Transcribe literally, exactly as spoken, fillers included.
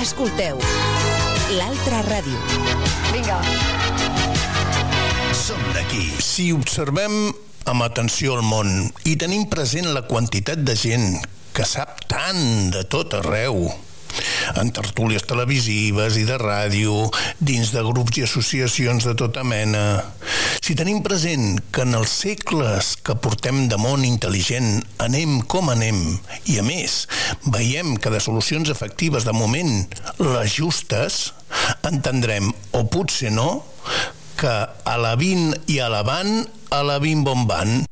Escolteu l'altra ràdio. Vinga. Som d'aquí. Si observem amb atenció el món i tenim present la quantitat de gent que sap tant de tot arreu, en tertúlies televisives i de ràdio, dins de grups i associacions de tota mena. Si tenim present que en els segles que portem de món intel·ligent anem com anem, i a més veiem que de solucions efectives de moment les justes, entendrem, o potser no, que a la vint i a la van, a la vint bon van.